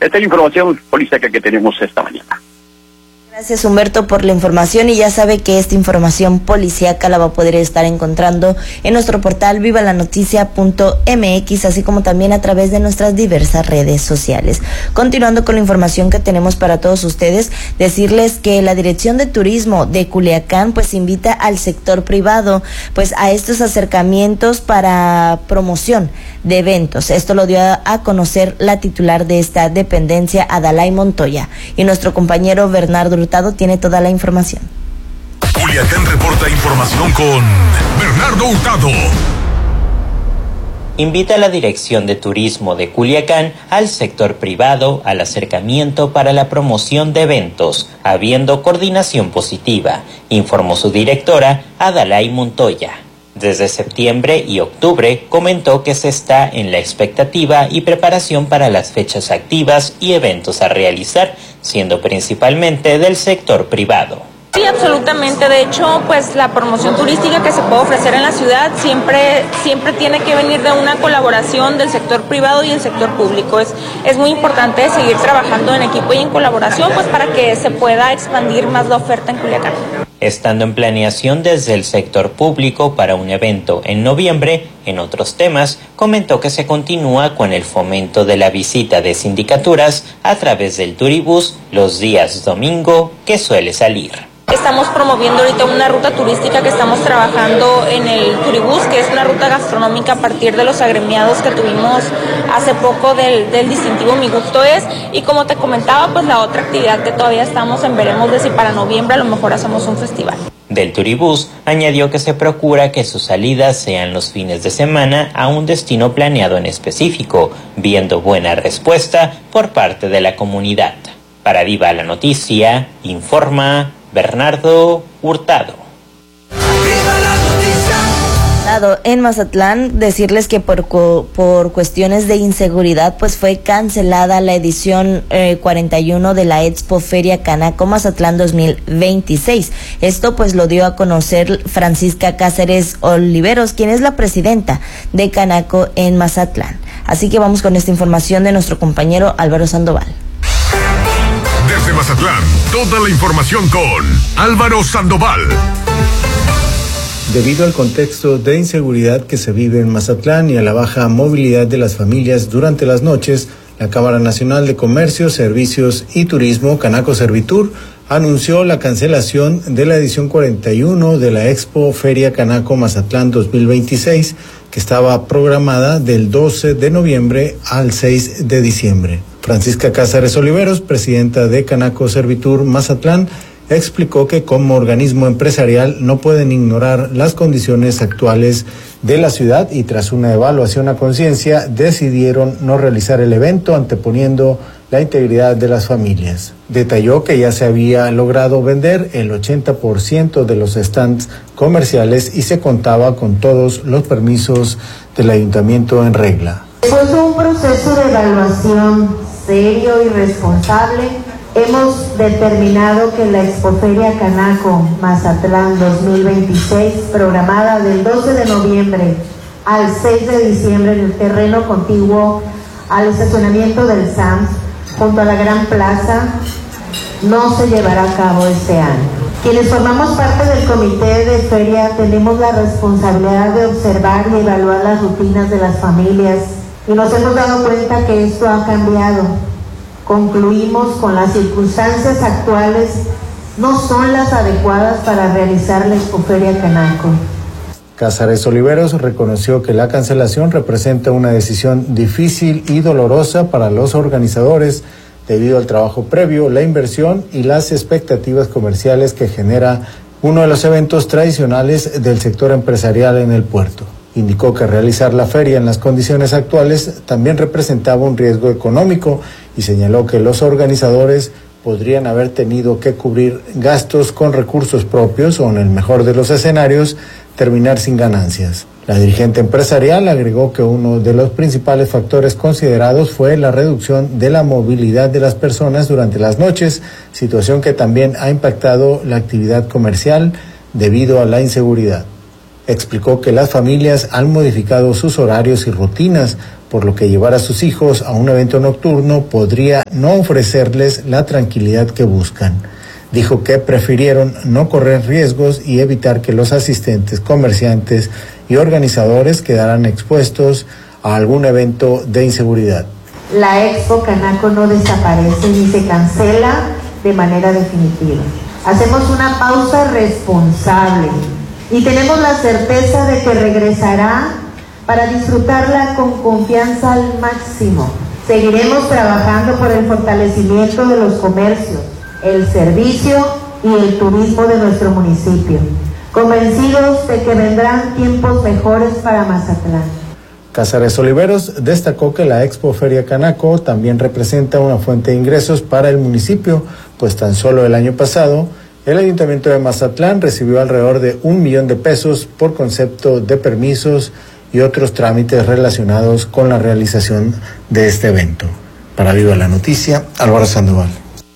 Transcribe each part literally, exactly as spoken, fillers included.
Esta es la información política que tenemos esta mañana. Gracias, Humberto, por la información, y ya sabe que esta información policíaca la va a poder estar encontrando en nuestro portal viva la noticia punto m x, así como también a través de nuestras diversas redes sociales. Continuando con la información que tenemos para todos ustedes, decirles que la Dirección de Turismo de Culiacán pues invita al sector privado pues a estos acercamientos para promoción de eventos. Esto lo dio a conocer la titular de esta dependencia, Adalay Montoya, y nuestro compañero Bernardo Hurtado tiene toda la información. Culiacán reporta información con Bernardo Hurtado. Invita a la Dirección de Turismo de Culiacán al sector privado al acercamiento para la promoción de eventos, habiendo coordinación positiva, informó su directora, Adalay Montoya. Desde septiembre y octubre comentó que se está en la expectativa y preparación para las fechas activas y eventos a realizar, siendo principalmente del sector privado. Sí, absolutamente. De hecho, pues la promoción turística que se puede ofrecer en la ciudad siempre, siempre tiene que venir de una colaboración del sector privado y el sector público. Es, es muy importante seguir trabajando en equipo y en colaboración, pues para que se pueda expandir más la oferta en Culiacán. Estando en planeación desde el sector público para un evento en noviembre, en otros temas, comentó que se continúa con el fomento de la visita de sindicaturas a través del Turibús los días domingo que suele salir. Estamos promoviendo ahorita una ruta turística que estamos trabajando en el Turibús, que es una ruta gastronómica a partir de los agremiados que tuvimos hace poco del, del distintivo Mi Gusto Es. Y como te comentaba, pues la otra actividad que todavía estamos en veremos de si para noviembre a lo mejor hacemos un festival. Del Turibús añadió que se procura que sus salidas sean los fines de semana a un destino planeado en específico, viendo buena respuesta por parte de la comunidad. Para Viva la Noticia, informa Bernardo Hurtado. En Mazatlán, decirles que por por cuestiones de inseguridad pues fue cancelada la edición eh, cuarenta y uno de la Expo Feria Canaco Mazatlán dos mil veintiséis. Esto pues lo dio a conocer Francisca Cáceres Oliveros, quien es la presidenta de Canaco en Mazatlán. Así que vamos con esta información de nuestro compañero Álvaro Sandoval. Desde Mazatlán, toda la información con Álvaro Sandoval. Debido al contexto de inseguridad que se vive en Mazatlán y a la baja movilidad de las familias durante las noches, la Cámara Nacional de Comercio, Servicios y Turismo, Canaco Servitur, anunció la cancelación de la edición cuarenta y uno de la Expo Feria Canaco Mazatlán dos mil veintiséis, que estaba programada del doce de noviembre al seis de diciembre. Francisca Cáceres Oliveros, presidenta de Canaco Servitur Mazatlán, explicó que como organismo empresarial no pueden ignorar las condiciones actuales de la ciudad y tras una evaluación a conciencia decidieron no realizar el evento anteponiendo la integridad de las familias. Detalló que ya se había logrado vender el ochenta por ciento de los stands comerciales y se contaba con todos los permisos del ayuntamiento en regla. Después de un proceso de evaluación serio y responsable, hemos determinado que la Expoferia Canaco Mazatlán dos mil veintiséis, programada del doce de noviembre al seis de diciembre en el terreno contiguo al estacionamiento del S A M S, junto a la Gran Plaza, no se llevará a cabo este año. Quienes formamos parte del comité de feria tenemos la responsabilidad de observar y evaluar las rutinas de las familias y nos hemos dado cuenta que esto ha cambiado. Concluimos con las circunstancias actuales no son las adecuadas para realizar la Expoferia Canaco. Cáceres Oliveros reconoció que la cancelación representa una decisión difícil y dolorosa para los organizadores debido al trabajo previo, la inversión y las expectativas comerciales que genera uno de los eventos tradicionales del sector empresarial en el puerto. Indicó que realizar la feria en las condiciones actuales también representaba un riesgo económico y señaló que los organizadores podrían haber tenido que cubrir gastos con recursos propios o, en el mejor de los escenarios, terminar sin ganancias. La dirigente empresarial agregó que uno de los principales factores considerados fue la reducción de la movilidad de las personas durante las noches, situación que también ha impactado la actividad comercial debido a la inseguridad. Explicó que las familias han modificado sus horarios y rutinas, por lo que llevar a sus hijos a un evento nocturno podría no ofrecerles la tranquilidad que buscan. Dijo que prefirieron no correr riesgos y evitar que los asistentes, comerciantes y organizadores quedaran expuestos a algún evento de inseguridad. La Expo Canaco no desaparece ni se cancela de manera definitiva. Hacemos una pausa responsable y tenemos la certeza de que regresará para disfrutarla con confianza al máximo. Seguiremos trabajando por el fortalecimiento de los comercios, el servicio y el turismo de nuestro municipio, convencidos de que vendrán tiempos mejores para Mazatlán. Cáceres Oliveros destacó que la Expo Feria Canaco también representa una fuente de ingresos para el municipio, pues tan solo el año pasado el Ayuntamiento de Mazatlán recibió alrededor de un millón de pesos por concepto de permisos y otros trámites relacionados con la realización de este evento. Para Viva la Noticia, Álvaro Sandoval.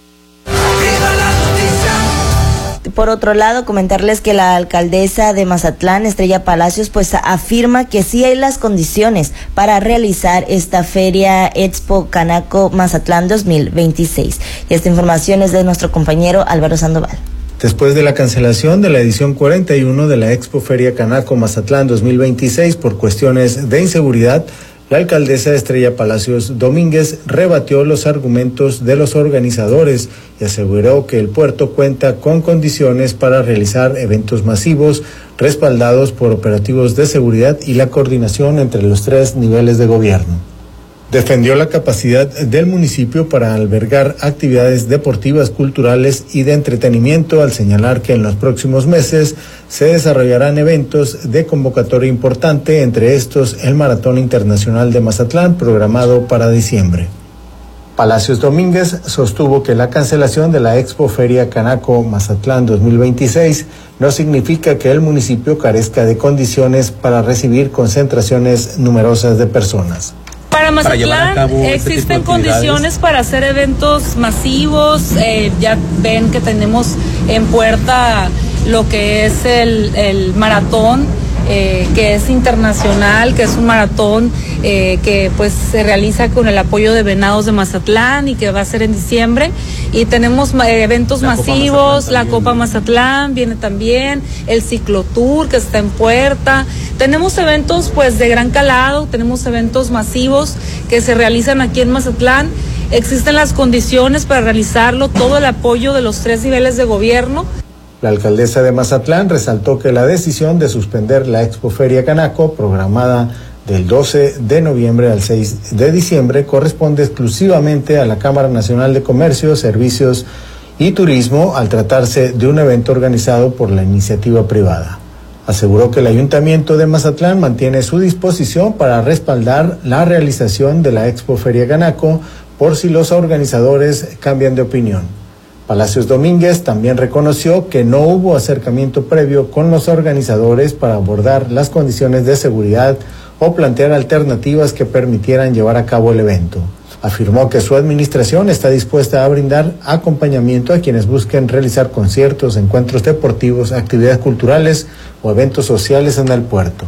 Por otro lado, comentarles que la alcaldesa de Mazatlán, Estrella Palacios, pues afirma que sí hay las condiciones para realizar esta Feria Expo Canaco Mazatlán dos mil veintiséis. Y esta información es de nuestro compañero Álvaro Sandoval. Después de la cancelación de la edición cuarenta y uno de la Expo Feria Canaco Mazatlán dos mil veintiséis por cuestiones de inseguridad, la alcaldesa Estrella Palacios Domínguez rebatió los argumentos de los organizadores y aseguró que el puerto cuenta con condiciones para realizar eventos masivos respaldados por operativos de seguridad y la coordinación entre los tres niveles de gobierno. Defendió la capacidad del municipio para albergar actividades deportivas, culturales y de entretenimiento, al señalar que en los próximos meses se desarrollarán eventos de convocatoria importante, entre estos el Maratón Internacional de Mazatlán, programado para diciembre. Palacios Domínguez sostuvo que la cancelación de la Expo Feria Canaco Mazatlán dos mil veintiséis no significa que el municipio carezca de condiciones para recibir concentraciones numerosas de personas. Para Mazatlán para existen condiciones para hacer eventos masivos, eh, ya ven que tenemos en puerta lo que es el, el maratón, eh, que es internacional, que es un maratón eh, que pues se realiza con el apoyo de Venados de Mazatlán y que va a ser en diciembre. Y tenemos eh, eventos la masivos, Copa la Copa Mazatlán viene también, el ciclotour que está en puerta. Tenemos eventos pues de gran calado, tenemos eventos masivos que se realizan aquí en Mazatlán. Existen las condiciones para realizarlo, todo el apoyo de los tres niveles de gobierno. La alcaldesa de Mazatlán resaltó que la decisión de suspender la Expo Feria Canaco, programada del doce de noviembre al seis de diciembre, corresponde exclusivamente a la Cámara Nacional de Comercio, Servicios y Turismo, al tratarse de un evento organizado por la iniciativa privada. Aseguró que el Ayuntamiento de Mazatlán mantiene su disposición para respaldar la realización de la Expo Feria Canaco por si los organizadores cambian de opinión. Palacios Domínguez también reconoció que no hubo acercamiento previo con los organizadores para abordar las condiciones de seguridad o plantear alternativas que permitieran llevar a cabo el evento. Afirmó que su administración está dispuesta a brindar acompañamiento a quienes busquen realizar conciertos, encuentros deportivos, actividades culturales o eventos sociales en el puerto.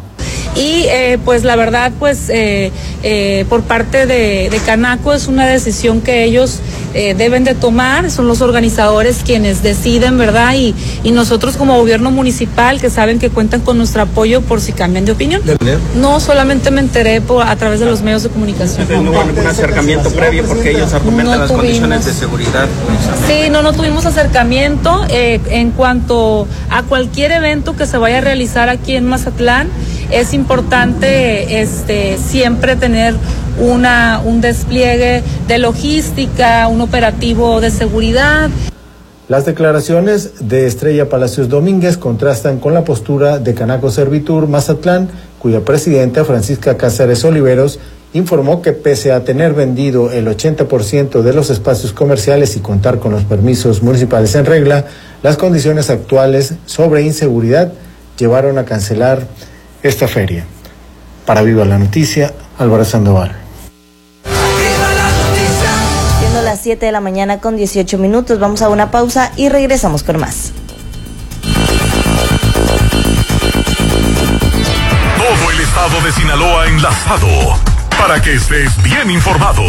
Y eh, pues la verdad pues eh, eh, por parte de, de Canaco es una decisión que ellos eh, deben de tomar, son los organizadores quienes deciden, ¿verdad? Y, y nosotros como gobierno municipal, que saben que cuentan con nuestro apoyo por si cambian de opinión. No, solamente me enteré por, a través de los medios de comunicación. Entonces, ¿no hubo ningún acercamiento previo porque ellos argumentan no las tuvimos. condiciones de seguridad? Sí, no, no tuvimos acercamiento. Eh, en cuanto a cualquier evento que se vaya a realizar aquí en Mazatlán, es importante este, siempre tener una, un despliegue de logística, un operativo de seguridad. Las declaraciones de Estrella Palacios Domínguez contrastan con la postura de Canaco Servitur Mazatlán, cuya presidenta Francisca Cáceres Oliveros informó que pese a tener vendido el ochenta por ciento de los espacios comerciales y contar con los permisos municipales en regla, las condiciones actuales sobre inseguridad llevaron a cancelar esta feria. Para Viva la Noticia, Álvaro Sandoval. Siendo las siete de la mañana con dieciocho minutos, vamos a una pausa y regresamos con más. estado de Sinaloa enlazado para que estés bien informado.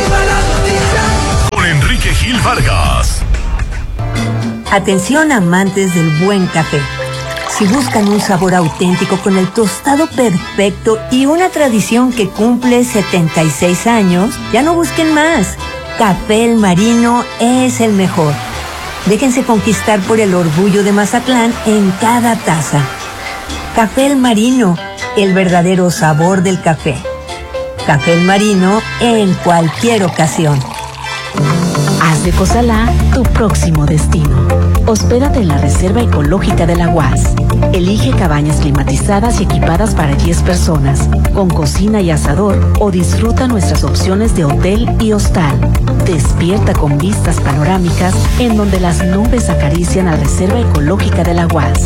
Con Enrique Gil Vargas. Atención amantes del buen café. Si buscan un sabor auténtico con el tostado perfecto y una tradición que cumple setenta y seis años, ya no busquen más. Café El Marino es el mejor. Déjense conquistar por el orgullo de Mazatlán en cada taza. Café El Marino, el verdadero sabor del café. Café El Marino en cualquier ocasión. Haz de Cozalá tu próximo destino. Hospédate en la Reserva Ecológica de la U A S. Elige cabañas climatizadas y equipadas para diez personas, con cocina y asador, o disfruta nuestras opciones de hotel y hostal. Despierta con vistas panorámicas en donde las nubes acarician a la Reserva Ecológica de la U A S.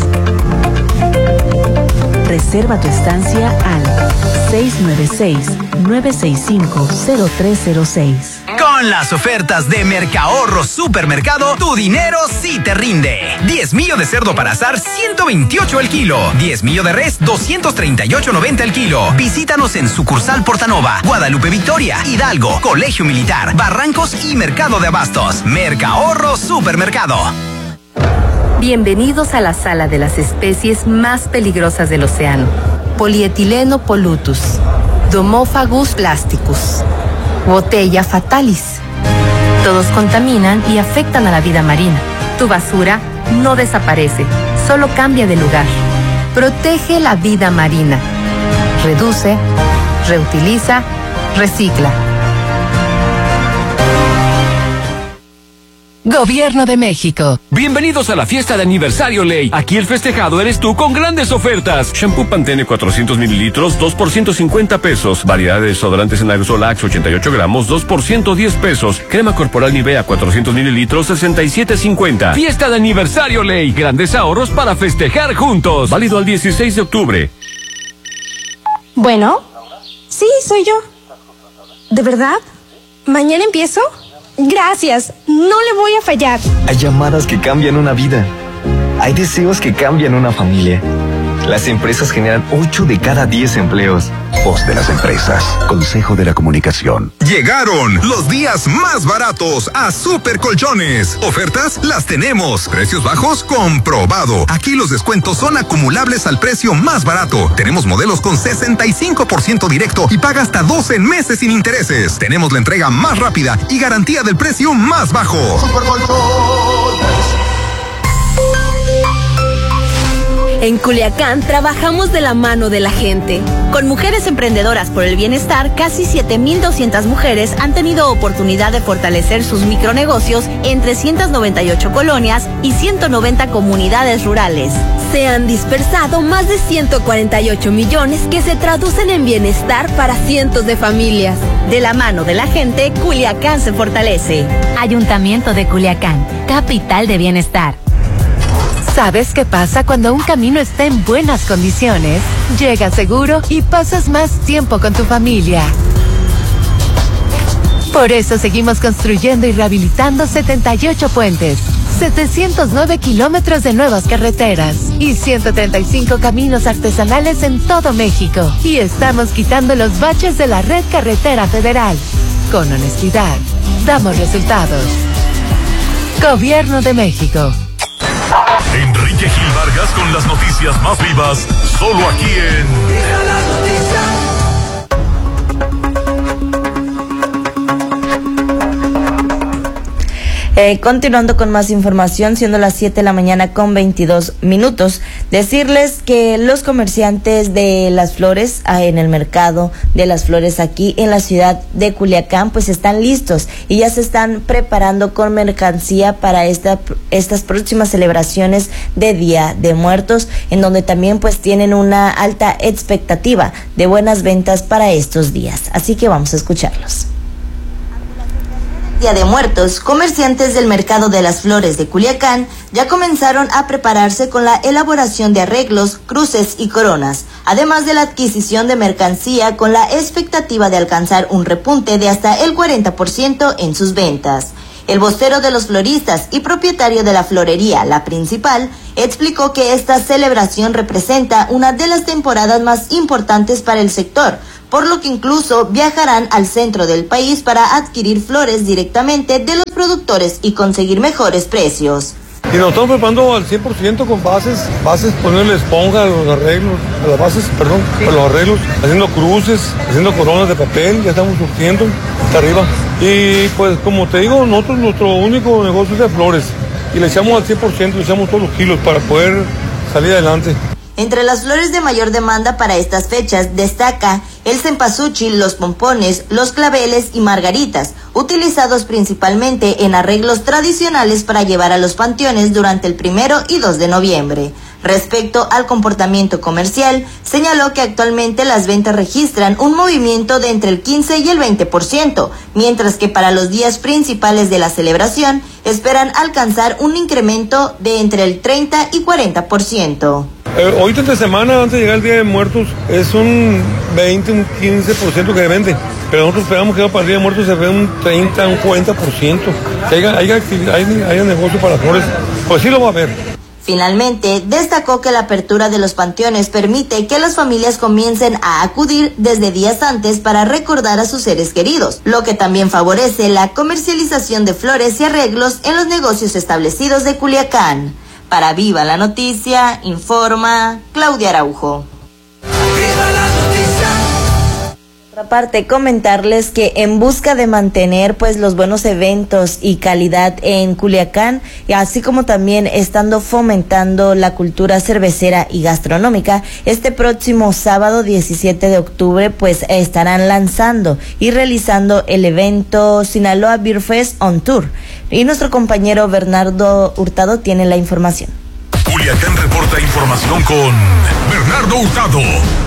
Reserva tu estancia al seis nueve seis, nueve seis cinco, cero tres cero seis. Con las ofertas de Mercahorro Supermercado, tu dinero sí te rinde. diez millo de cerdo para asar, ciento veintiocho el kilo. diez millo de res, doscientos treinta y ocho noventa el kilo. Visítanos en sucursal Portanova, Guadalupe Victoria, Hidalgo, Colegio Militar, Barrancos y Mercado de Abastos. Mercahorro Supermercado. Bienvenidos a la sala de las especies más peligrosas del océano. Polietileno pollutus, Domophagus plasticus, Botella fatalis. Todos contaminan y afectan a la vida marina. Tu basura no desaparece, solo cambia de lugar. Protege la vida marina. Reduce, reutiliza, recicla. Gobierno de México. Bienvenidos a la fiesta de aniversario Ley. Aquí el festejado eres tú con grandes ofertas. Shampoo Pantene cuatrocientos mililitros, dos por ciento cincuenta pesos. Variedad de desodorantes en aerosol Axe ochenta y ocho gramos, dos por ciento diez pesos. Crema corporal Nivea cuatrocientos mililitros, sesenta y siete cincuenta. Fiesta de aniversario Ley. Grandes ahorros para festejar juntos. Válido al dieciséis de octubre. Bueno, sí, soy yo. ¿De verdad? ¿Mañana empiezo? Gracias, no le voy a fallar. Hay llamadas que cambian una vida. Hay deseos que cambian una familia. Las empresas generan ocho de cada diez empleos. Voz de las empresas. Consejo de la Comunicación. Llegaron los días más baratos a Super Colchones. Ofertas las tenemos. Precios bajos comprobado. Aquí los descuentos son acumulables al precio más barato. Tenemos modelos con sesenta y cinco por ciento directo y paga hasta doce meses sin intereses. Tenemos la entrega más rápida y garantía del precio más bajo. Super Colchones. En Culiacán trabajamos de la mano de la gente. Con Mujeres Emprendedoras por el Bienestar, casi siete mil doscientas mujeres han tenido oportunidad de fortalecer sus micronegocios en trescientas noventa y ocho colonias y ciento noventa comunidades rurales. Se han dispersado más de ciento cuarenta y ocho millones que se traducen en bienestar para cientos de familias. De la mano de la gente, Culiacán se fortalece. Ayuntamiento de Culiacán, capital de bienestar. ¿Sabes qué pasa cuando un camino está en buenas condiciones? Llegas seguro y pasas más tiempo con tu familia. Por eso seguimos construyendo y rehabilitando setenta y ocho puentes, setecientos nueve kilómetros de nuevas carreteras y ciento treinta y cinco caminos artesanales en todo México. Y estamos quitando los baches de la red carretera federal. Con honestidad, damos resultados. Gobierno de México. Enrique Gil Vargas con las noticias más vivas, solo aquí en... Eh, continuando con más información, siendo las siete de la mañana con veintidós minutos, decirles que los comerciantes de las flores ah, en el mercado de las flores aquí en la ciudad de Culiacán pues están listos y ya se están preparando con mercancía para esta, estas próximas celebraciones de Día de Muertos, en donde también pues tienen una alta expectativa de buenas ventas para estos días. Así que vamos a escucharlos. Día de Muertos, comerciantes del mercado de las flores de Culiacán ya comenzaron a prepararse con la elaboración de arreglos, cruces y coronas, además de la adquisición de mercancía con la expectativa de alcanzar un repunte de hasta el cuarenta por ciento en sus ventas. El vocero de los floristas y propietario de la florería La Principal explicó que esta celebración representa una de las temporadas más importantes para el sector, por lo que incluso viajarán al centro del país para adquirir flores directamente de los productores y conseguir mejores precios. Y nos estamos preparando al cien por ciento con bases, bases, ponerle esponja a los arreglos, a las bases, perdón, a los arreglos, haciendo cruces, haciendo coronas de papel, ya estamos surtiendo hasta arriba. Y pues como te digo, nosotros nuestro único negocio es de flores y le echamos al cien por ciento, le echamos todos los kilos para poder salir adelante. Entre las flores de mayor demanda para estas fechas destaca el cempasúchil, los pompones, los claveles y margaritas, utilizados principalmente en arreglos tradicionales para llevar a los panteones durante el primero y dos de noviembre. Respecto al comportamiento comercial, señaló que actualmente las ventas registran un movimiento de entre el quince y el veinte por ciento, mientras que para los días principales de la celebración esperan alcanzar un incremento de entre el treinta y cuarenta por ciento. Eh, hoy entre semana, antes de llegar el Día de Muertos, es un veinte, un quince por ciento que vende. Pero nosotros esperamos que para el Día de Muertos se vea un treinta, un cuarenta por ciento. Que haya, haya, haya, haya negocio para flores, pues sí lo va a haber. Finalmente, destacó que la apertura de los panteones permite que las familias comiencen a acudir desde días antes para recordar a sus seres queridos, lo que también favorece la comercialización de flores y arreglos en los negocios establecidos de Culiacán. Para Viva la Noticia, informa Claudia Araujo. Por otra parte, comentarles que en busca de mantener pues los buenos eventos y calidad en Culiacán, así como también estando fomentando la cultura cervecera y gastronómica, este próximo sábado diecisiete de octubre pues estarán lanzando y realizando el evento Sinaloa Beer Fest on Tour. Y nuestro compañero Bernardo Hurtado tiene la información. Culiacán reporta información con Bernardo Hurtado.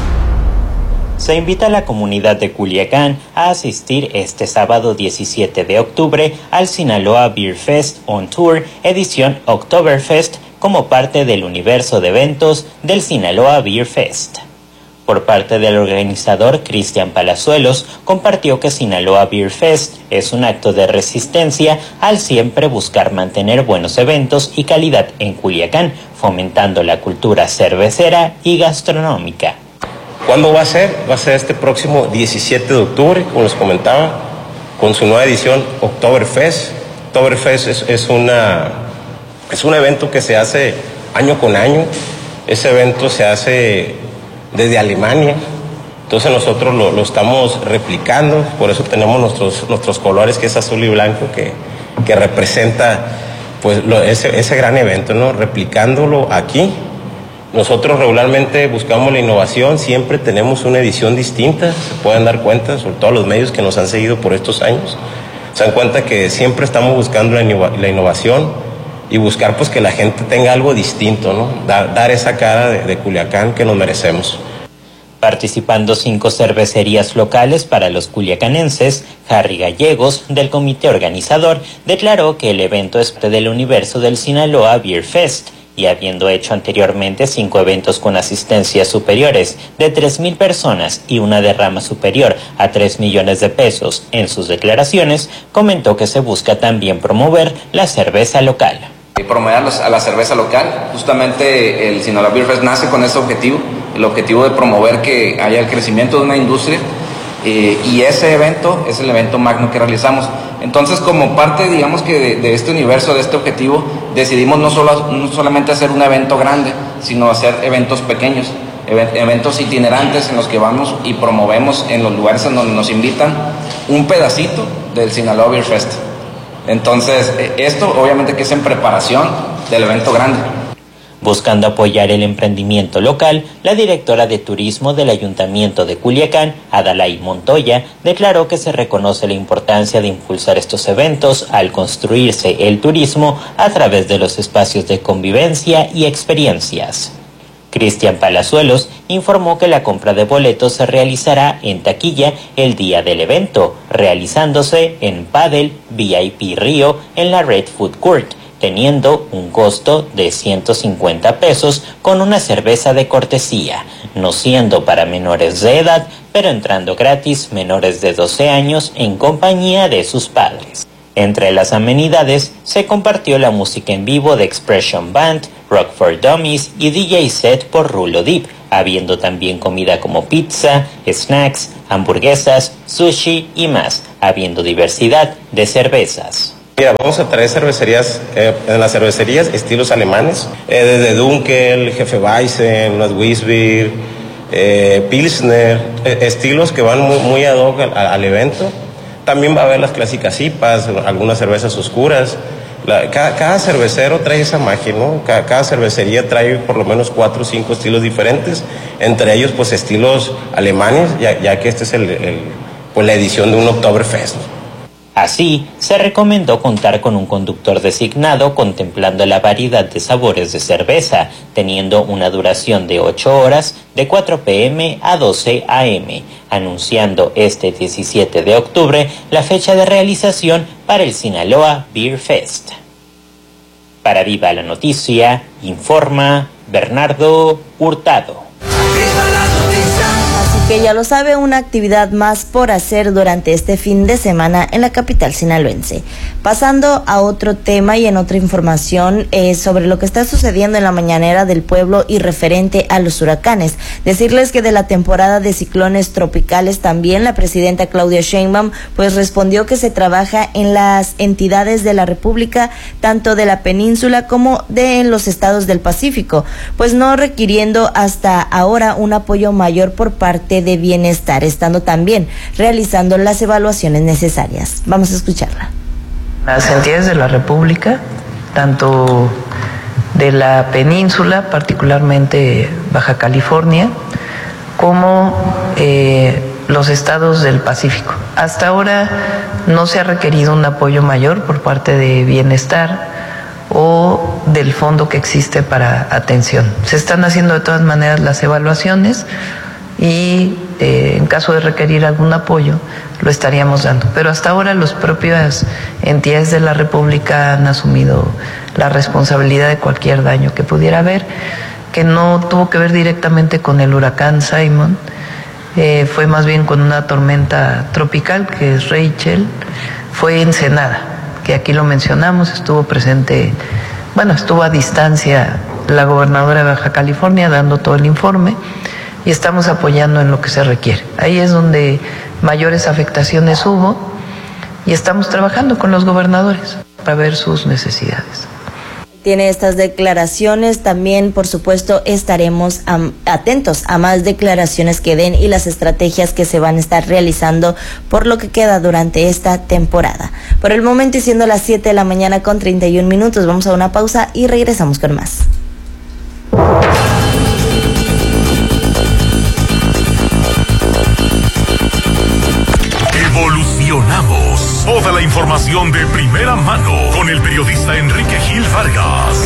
Se invita a la comunidad de Culiacán a asistir este sábado diecisiete de octubre al Sinaloa Beer Fest on Tour edición Oktoberfest como parte del universo de eventos del Sinaloa Beer Fest. Por parte del organizador, Cristian Palazuelos, compartió que Sinaloa Beer Fest es un acto de resistencia al siempre buscar mantener buenos eventos y calidad en Culiacán, fomentando la cultura cervecera y gastronómica. ¿Cuándo va a ser? Va a ser este próximo diecisiete de octubre, como les comentaba, con su nueva edición Oktoberfest. Oktoberfest es, es, una, es un evento que se hace año con año. Ese evento se hace desde Alemania, entonces nosotros lo, lo estamos replicando, por eso tenemos nuestros, nuestros colores, que es azul y blanco, que, que representa pues, lo, ese, ese gran evento, ¿no? Replicándolo aquí. Nosotros regularmente buscamos la innovación, siempre tenemos una edición distinta, se pueden dar cuenta, sobre todo los medios que nos han seguido por estos años, se dan cuenta que siempre estamos buscando la, innova, la innovación y buscar pues que la gente tenga algo distinto, ¿no? Dar, dar esa cara de, de Culiacán que nos merecemos. Participando cinco cervecerías locales para los culiacanenses, Harry Gallegos, del comité organizador, declaró que el evento es parte del universo del Sinaloa Beer Fest, y habiendo hecho anteriormente cinco eventos con asistencias superiores de tres mil personas y una derrama superior a tres millones de pesos en sus declaraciones, comentó que se busca también promover la cerveza local. Promover a la cerveza local, justamente el Sinaloa Beer Fest nace con ese objetivo, el objetivo de promover que haya el crecimiento de una industria, eh, y ese evento es el evento magno que realizamos. Entonces, como parte, digamos que de, de este universo, de este objetivo, decidimos no, solo, no solamente hacer un evento grande, sino hacer eventos pequeños, eventos itinerantes en los que vamos y promovemos en los lugares en donde nos invitan un pedacito del Sinaloa Beer Fest. Entonces, esto obviamente que es en preparación del evento grande. Buscando apoyar el emprendimiento local, la directora de turismo del Ayuntamiento de Culiacán, Adalay Montoya, declaró que se reconoce la importancia de impulsar estos eventos al construirse el turismo a través de los espacios de convivencia y experiencias. Cristian Palazuelos informó que la compra de boletos se realizará en taquilla el día del evento, realizándose en Padel V I P Río en la Red Food Court, teniendo un costo de ciento cincuenta pesos con una cerveza de cortesía, no siendo para menores de edad, pero entrando gratis menores de doce años en compañía de sus padres. Entre las amenidades se compartió la música en vivo de Expression Band, Rock for Dummies y D J set por Rulo Deep, habiendo también comida como pizza, snacks, hamburguesas, sushi y más, habiendo diversidad de cervezas. Mira, vamos a traer cervecerías, eh, en las cervecerías estilos alemanes, eh, desde Dunkel, Hefeweizen, unas Weissbier, eh, Pilsner, eh, estilos que van muy, muy ad hoc al, al evento. También va a haber las clásicas I P As, algunas cervezas oscuras. La, cada, cada cervecero trae esa magia, ¿no? Cada, cada cervecería trae por lo menos cuatro o cinco estilos diferentes, entre ellos pues estilos alemanes, ya, ya que este es el, el, pues, la edición de un Oktoberfest. Así, se recomendó contar con un conductor designado contemplando la variedad de sabores de cerveza, teniendo una duración de ocho horas de cuatro pe eme a doce a eme, anunciando este diecisiete de octubre la fecha de realización para el Sinaloa Beer Fest. Para Viva la Noticia, informa Bernardo Hurtado. Que ya lo sabe, una actividad más por hacer durante este fin de semana en la capital sinaloense. Pasando a otro tema y en otra información eh, sobre lo que está sucediendo en la mañanera del pueblo y referente a los huracanes. Decirles que de la temporada de ciclones tropicales también la presidenta Claudia Sheinbaum pues respondió que se trabaja en las entidades de la República, tanto de la península como de en los estados del Pacífico, pues no requiriendo hasta ahora un apoyo mayor por parte de Bienestar, estando también realizando las evaluaciones necesarias. Vamos a escucharla. Las entidades de la República, tanto de la península, particularmente Baja California, como eh, los estados del Pacífico. Hasta ahora no se ha requerido un apoyo mayor por parte de Bienestar o del fondo que existe para atención. Se están haciendo de todas maneras las evaluaciones y eh, en caso de requerir algún apoyo lo estaríamos dando. Pero hasta ahora las propias entidades de la República han asumido la responsabilidad de cualquier daño que pudiera haber, que no tuvo que ver directamente con el huracán Simon, eh, fue más bien con una tormenta tropical que es Rachel, fue Ensenada, que aquí lo mencionamos, estuvo presente, bueno, estuvo a distancia la gobernadora de Baja California dando todo el informe, y estamos apoyando en lo que se requiere. Ahí es donde mayores afectaciones hubo y estamos trabajando con los gobernadores para ver sus necesidades. Tiene estas declaraciones, también por supuesto estaremos um, atentos a más declaraciones que den y las estrategias que se van a estar realizando por lo que queda durante esta temporada. Por el momento y siendo las siete de la mañana con treinta y un minutos, vamos a una pausa y regresamos con más. Evolucionamos. Toda la información de primera mano con el periodista Enrique Gil Vargas.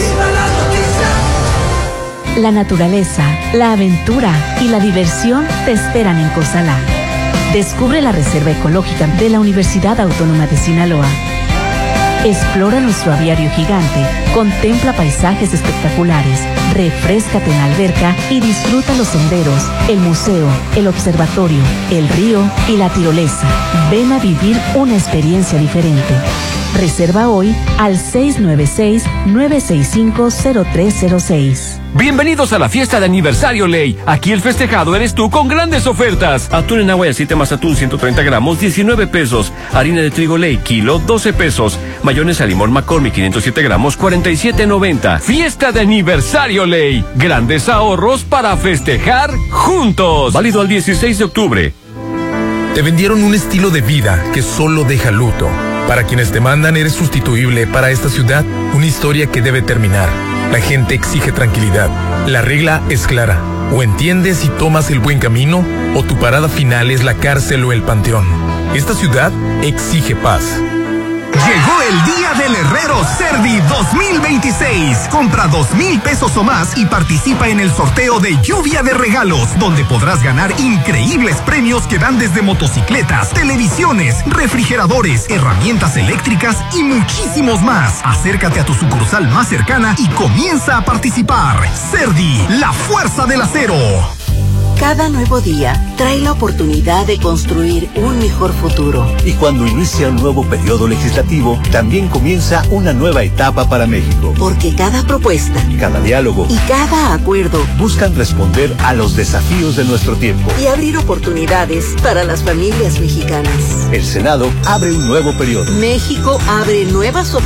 La naturaleza, la aventura y la diversión te esperan en Cozalá. Descubre la Reserva Ecológica de la Universidad Autónoma de Sinaloa. Explora nuestro aviario gigante, contempla paisajes espectaculares, refréscate en la alberca y disfruta los senderos, el museo, el observatorio, el río y la tirolesa. Ven a vivir una experiencia diferente. Reserva hoy al seis nueve seis, nueve seis cinco, cero tres cero seis. Bienvenidos a la fiesta de aniversario Ley. Aquí el festejado eres tú con grandes ofertas. Atún en agua y aceite más atún ciento treinta gramos, diecinueve pesos. Harina de trigo Ley, kilo, doce pesos. Mayonesa limón McCormick, quinientos siete gramos, cuarenta y siete noventa. Fiesta de aniversario Ley. Grandes ahorros para festejar juntos. Válido al dieciséis de octubre. Te vendieron un estilo de vida que solo deja luto. Para quienes te mandan eres sustituible. Para esta ciudad, una historia que debe terminar. La gente exige tranquilidad. La regla es clara. O entiendes y tomas el buen camino, o tu parada final es la cárcel o el panteón. Esta ciudad exige paz. Llegó el día del herrero Cerdi dos mil veintiséis. Compra dos mil pesos o más y participa en el sorteo de lluvia de regalos, donde podrás ganar increíbles premios que dan desde motocicletas, televisiones, refrigeradores, herramientas eléctricas y muchísimos más. Acércate a tu sucursal más cercana y comienza a participar. Cerdi, la fuerza del acero. Cada nuevo día trae la oportunidad de construir un mejor futuro. Y cuando inicia un nuevo periodo legislativo, también comienza una nueva etapa para México. Porque cada propuesta, cada diálogo y cada acuerdo buscan responder a los desafíos de nuestro tiempo y abrir oportunidades para las familias mexicanas. El Senado abre un nuevo periodo. México abre nuevas oportunidades